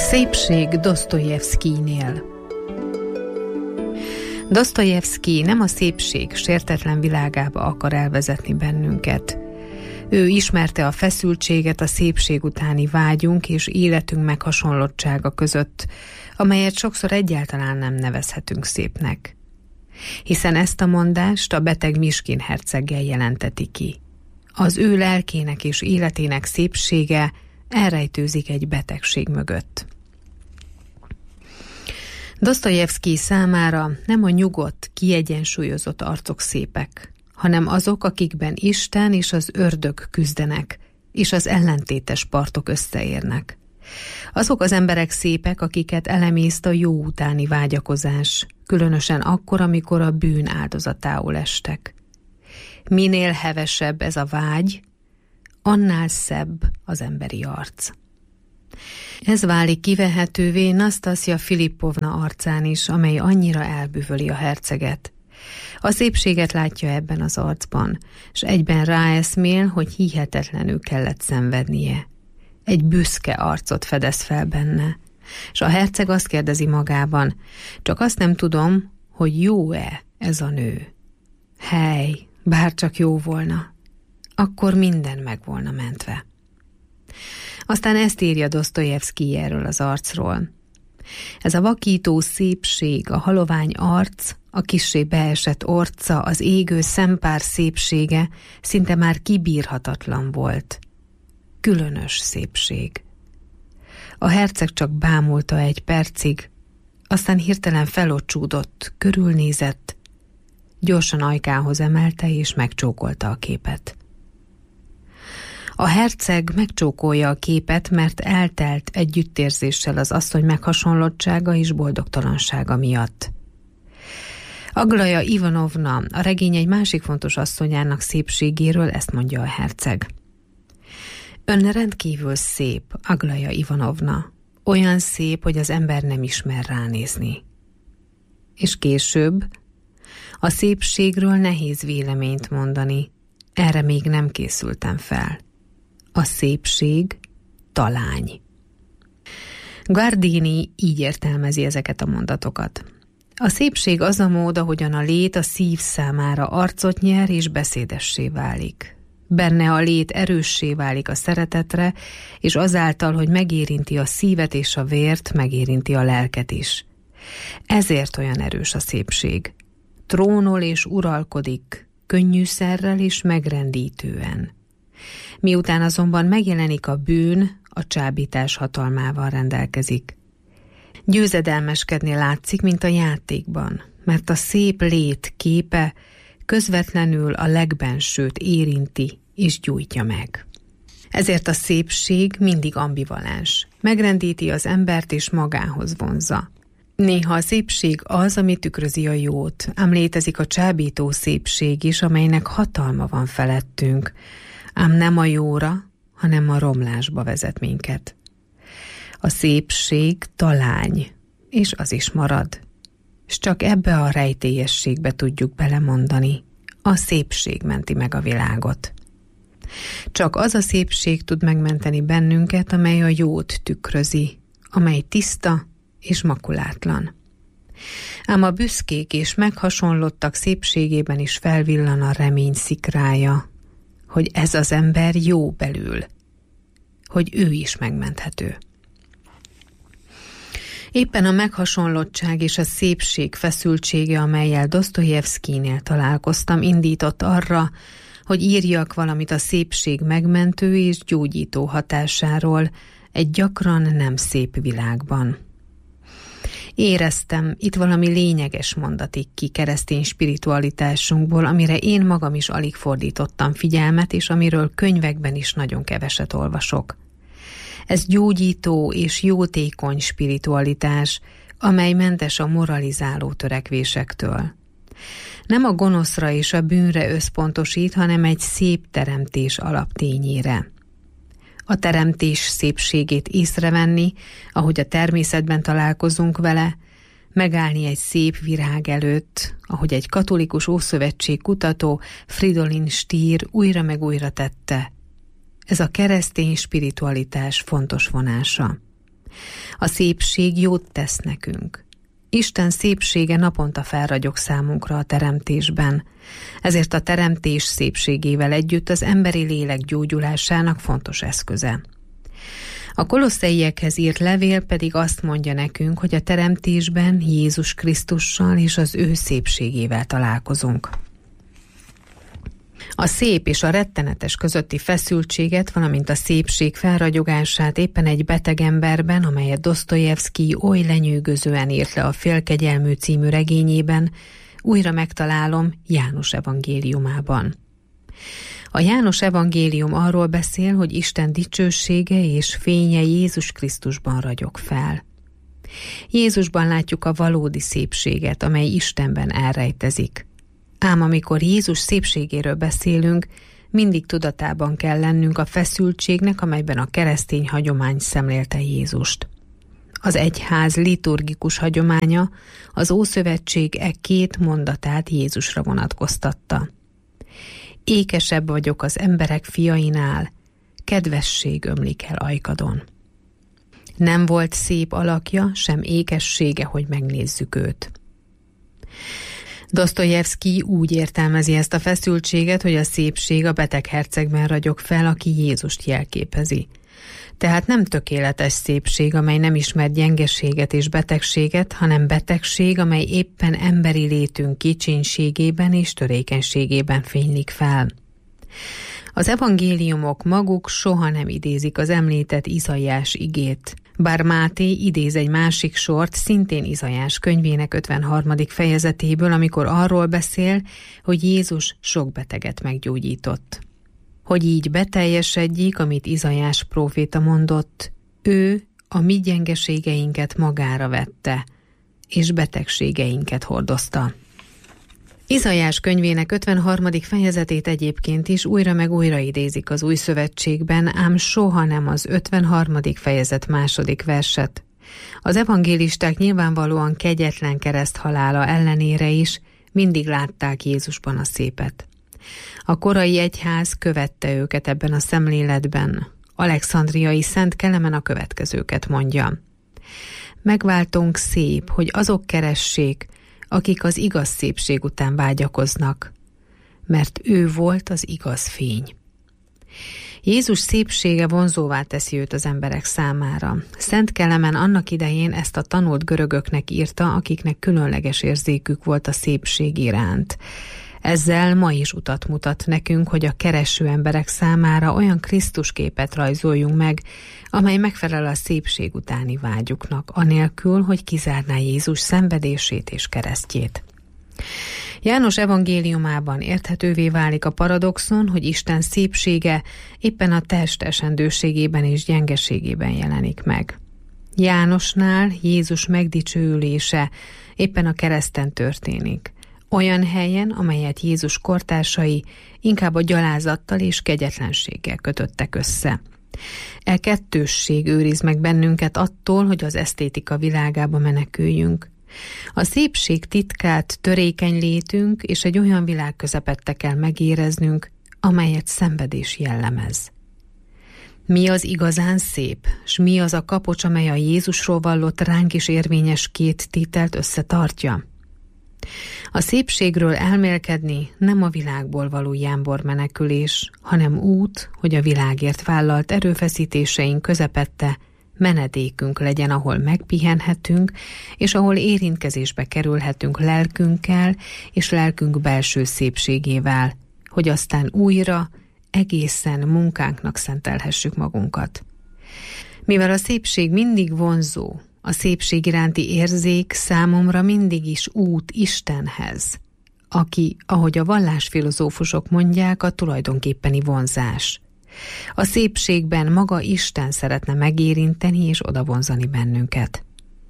szépség Dosztojevszkijnél. Dosztojevszkij nem a szépség sértetlen világába akar elvezetni bennünket. Ő ismerte a feszültséget a szépség utáni vágyunk és életünk meghasonlottsága között, amelyet sokszor egyáltalán nem nevezhetünk szépnek. Hiszen ezt a mondást a beteg Miskin herceggel jelenteti ki. Az ő lelkének és életének szépsége elrejtőzik egy betegség mögött. Dosztojevszkij számára nem a nyugodt, kiegyensúlyozott arcok szépek, hanem azok, akikben Isten és az ördög küzdenek, és az ellentétes partok összeérnek. Azok az emberek szépek, akiket elemészt a jó utáni vágyakozás, különösen akkor, amikor a bűn áldozatául estek. Minél hevesebb ez a vágy, annál szebb az emberi arc. Ez válik kivehetővé Nasztasja Filippovna arcán is, amely annyira elbűvöli a herceget. A szépséget látja ebben az arcban, és egyben ráeszmél, hogy hihetetlenül kellett szenvednie. Egy büszke arcot fedez fel benne, és a herceg azt kérdezi magában, csak azt nem tudom, hogy jó-e ez a nő. Hely, bárcsak jó volna, akkor minden meg volna mentve. Aztán ezt írja Dosztojevszkij erről az arcról. Ez a vakító szépség, a halovány arc, a kissé beesett orca, az égő szempár szépsége szinte már kibírhatatlan volt. Különös szépség. A herceg csak bámulta egy percig, aztán hirtelen felocsúdott, körülnézett, gyorsan ajkához emelte és megcsókolta a képet. A herceg megcsókolja a képet, mert eltelt együttérzéssel az asszony meghasonlottsága és boldogtalansága miatt. Aglaja Ivanovna, a regény egy másik fontos asszonyának szépségéről ezt mondja a herceg. Ön rendkívül szép, Aglaja Ivanovna, olyan szép, hogy az ember nem ismer ránézni. És később, a szépségről nehéz véleményt mondani, erre még nem készültem fel. A szépség talány. Guardini így értelmezi ezeket a mondatokat. A szépség az a mód, ahogyan a lét a szív számára arcot nyer és beszédessé válik. Benne a lét erőssé válik a szeretetre, és azáltal, hogy megérinti a szívet és a vért, megérinti a lelket is. Ezért olyan erős a szépség. Trónol és uralkodik, könnyűszerrel és megrendítően. Miután azonban megjelenik a bűn, a csábítás hatalmával rendelkezik. Győzedelmeskedni látszik, mint a játékban, mert a szép lét képe közvetlenül a legbensőt érinti és gyújtja meg. Ezért a szépség mindig ambivalens, megrendíti az embert és magához vonzza. Néha a szépség az, ami tükrözi a jót, ám létezik a csábító szépség is, amelynek hatalma van felettünk, ám nem a jóra, hanem a romlásba vezet minket. A szépség talány, és az is marad. És csak ebbe a rejtélyességbe tudjuk belemondani. A szépség menti meg a világot. Csak az a szépség tud megmenteni bennünket, amely a jót tükrözi, amely tiszta és makulátlan. Ám a büszkék és meghasonlottak szépségében is felvillan a remény szikrája, hogy ez az ember jó belül, hogy ő is megmenthető. Éppen a meghasonlottság és a szépség feszültsége, amellyel Dosztojevszkijnél találkoztam, indított arra, hogy írjak valamit a szépség megmentő és gyógyító hatásáról egy gyakran nem szép világban. Éreztem, itt valami lényeges mondatik ki keresztény spiritualitásunkból, amire én magam is alig fordítottam figyelmet, és amiről könyvekben is nagyon keveset olvasok. Ez gyógyító és jótékony spiritualitás, amely mentes a moralizáló törekvésektől. Nem a gonoszra és a bűnre összpontosít, hanem egy szép teremtés alaptényére. A teremtés szépségét észrevenni, ahogy a természetben találkozunk vele, megállni egy szép virág előtt, ahogy egy katolikus ószövetség kutató Fridolin Stier újra meg újra tette. Ez a keresztény spiritualitás fontos vonása. A szépség jót tesz nekünk. Isten szépsége naponta felragyog számunkra a teremtésben, ezért a teremtés szépségével együtt az emberi lélek gyógyulásának fontos eszköze. A kolosszaiekhez írt levél pedig azt mondja nekünk, hogy a teremtésben Jézus Krisztussal és az ő szépségével találkozunk. A szép és a rettenetes közötti feszültséget, valamint a szépség felragyogását éppen egy beteg emberben, amelyet Dosztojevszkij oly lenyűgözően írt le a Félkegyelmű című regényében, újra megtalálom János evangéliumában. A János evangélium arról beszél, hogy Isten dicsősége és fénye Jézus Krisztusban ragyog fel. Jézusban látjuk a valódi szépséget, amely Istenben elrejtezik. Ám amikor Jézus szépségéről beszélünk, mindig tudatában kell lennünk a feszültségnek, amelyben a keresztény hagyomány szemlélte Jézust. Az egyház liturgikus hagyománya az Ószövetség két mondatát Jézusra vonatkoztatta. Ékesebb vagyok az emberek fiainál, kedvesség ömlik el ajkadon. Nem volt szép alakja, sem ékessége, hogy megnézzük őt. Dosztojevszkij úgy értelmezi ezt a feszültséget, hogy a szépség a beteg hercegben ragyog fel, aki Jézust jelképezi. Tehát nem tökéletes szépség, amely nem ismer gyengeséget és betegséget, hanem betegség, amely éppen emberi létünk kicsinségében és törékenységében fénylik fel. Az evangéliumok maguk soha nem idézik az említett Izaiás igét, bár Máté idéz egy másik sort, szintén Izaiás könyvének 53. fejezetéből, amikor arról beszél, hogy Jézus sok beteget meggyógyított. Hogy így beteljesedjék, amit Izaiás próféta mondott, ő a mi gyengeségeinket magára vette, és betegségeinket hordozta. Izaiás könyvének 53. fejezetét egyébként is újra meg újra idézik az Új Szövetségben, ám soha nem az 53. fejezet 2. verset. Az evangélisták nyilvánvalóan kegyetlen kereszthalála ellenére is mindig látták Jézusban a szépet. A korai egyház követte őket ebben a szemléletben. Alexandriai Szent Kelemen a következőket mondja. Megváltónk szép, hogy azok keressék, akik az igaz szépség után vágyakoznak, mert ő volt az igaz fény. Jézus szépsége vonzóvá teszi őt az emberek számára. Szent Kelemen annak idején ezt a tanult görögöknek írta, akiknek különleges érzékük volt a szépség iránt. Ezzel ma is utat mutat nekünk, hogy a kereső emberek számára olyan Krisztusképet rajzoljunk meg, amely megfelel a szépség utáni vágyuknak, anélkül, hogy kizárná Jézus szenvedését és keresztjét. János evangéliumában érthetővé válik a paradoxon, hogy Isten szépsége éppen a test esendőségében és gyengeségében jelenik meg. Jánosnál Jézus megdicsőülése éppen a kereszten történik, olyan helyen, amelyet Jézus kortársai inkább a gyalázattal és kegyetlenséggel kötöttek össze. E kettősség őriz meg bennünket attól, hogy az esztétika világába meneküljünk. A szépség titkát törékeny létünk és egy olyan világ közepette kell megéreznünk, amelyet szenvedés jellemez. Mi az igazán szép, s mi az a kapocs, amely a Jézusról vallott ránk is érvényes két tételt összetartja? A szépségről elmélkedni nem a világból való jámbor menekülés, hanem út, hogy a világért vállalt erőfeszítéseink közepette menedékünk legyen, ahol megpihenhetünk, és ahol érintkezésbe kerülhetünk lelkünkkel és lelkünk belső szépségével, hogy aztán újra egészen munkánknak szentelhessük magunkat. Mivel a szépség mindig vonzó, a szépség iránti érzék számomra mindig is út Istenhez, aki, ahogy a vallásfilozófusok mondják, a tulajdonképpeni vonzás. A szépségben maga Isten szeretne megérinteni és odavonzani bennünket.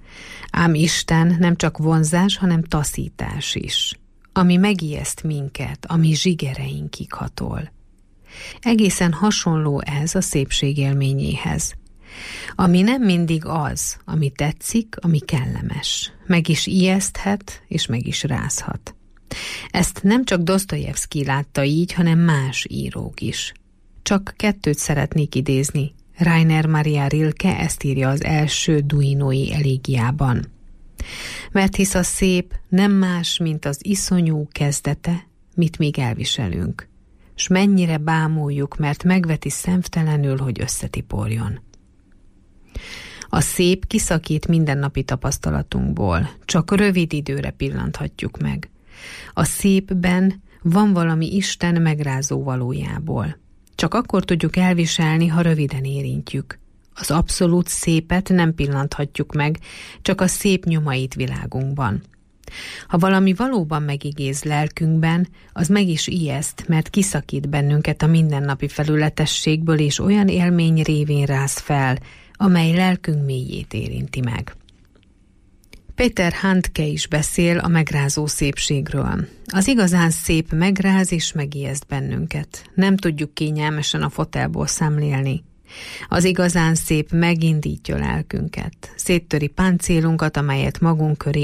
Ám Isten nem csak vonzás, hanem taszítás is, ami megijeszt minket, ami zsigereinkig hatol. Egészen hasonló ez a szépség élményéhez, ami nem mindig az, ami tetszik, ami kellemes. Meg is ijeszthet, és meg is rázhat. Ezt nem csak Dosztojevszkij látta így, hanem más írók is. Csak kettőt szeretnék idézni, Rainer Maria Rilke ezt írja az első duinói elégiában. Mert hisz a szép nem más, mint az iszonyú kezdete, mit még elviselünk, s mennyire bámuljuk, mert megveti szemtelenül, hogy összetiporjon. A szép kiszakít mindennapi tapasztalatunkból, csak rövid időre pillanthatjuk meg. A szépben van valami Isten megrázó valójából. Csak akkor tudjuk elviselni, ha röviden érintjük. Az abszolút szépet nem pillanthatjuk meg, csak a szép nyomait világunkban. Ha valami valóban megigéz lelkünkben, az meg is ijeszt, mert kiszakít bennünket a mindennapi felületességből, és olyan élmény révén ráz fel, amely lelkünk mélyét érinti meg. Peter Handke is beszél a megrázó szépségről. Az igazán szép megráz és megijeszt bennünket. Nem tudjuk kényelmesen a fotelból szemlélni. Az igazán szép megindítja lelkünket. Széttöri páncélunkat, amelyet magunk köré